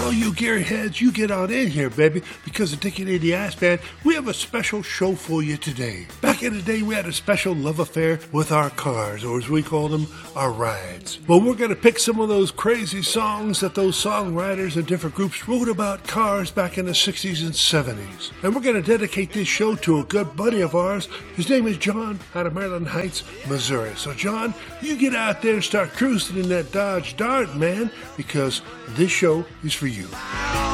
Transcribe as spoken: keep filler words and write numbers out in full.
all you gearheads, you get on in here, baby, because the Dickie Lady Ass Band, we have a special show for you today. Back in the day, we had a special love affair with our cars, or as we call them, our rides. Well, we're going to pick some of those crazy songs that those songwriters and different groups wrote about cars back in the sixties and seventies. And we're going to dedicate this show to a good buddy of ours. His name is John, out of Maryland Heights, Missouri. So, John, you get out there and start cruising in that Dodge Dart, man, because this show is for you.